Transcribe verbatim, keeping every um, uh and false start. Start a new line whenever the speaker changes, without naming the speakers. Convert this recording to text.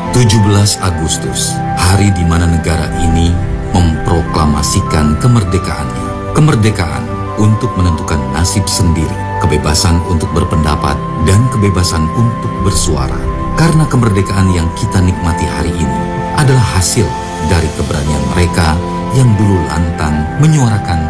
tujuh belas Agustus, hari di mana negara ini memproklamasikan kemerdekaannya. Kemerdekaan untuk menentukan nasib sendiri, kebebasan untuk berpendapat, dan kebebasan untuk bersuara. Karena kemerdekaan yang kita nikmati hari ini adalah hasil dari keberanian mereka yang dulu lantang menyuarakan